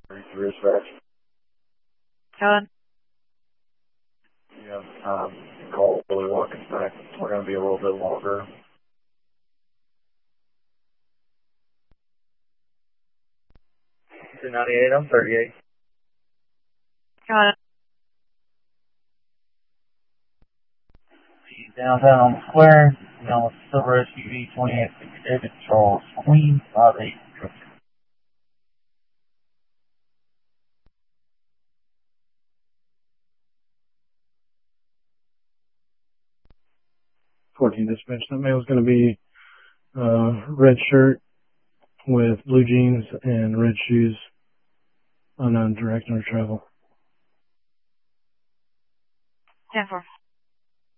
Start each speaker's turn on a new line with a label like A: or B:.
A: Dispatch.
B: Helen?
A: You have call Billy Watkins back. We're going to be a little bit longer. 298, I'm 38.
B: Helen?
A: He's downtown on the square. He's on the silver SUV 2860 David Charles Queen 58. 14 dispatch. That male's going to be red shirt with blue jeans and red shoes, unknown direction of travel.
B: 10-4.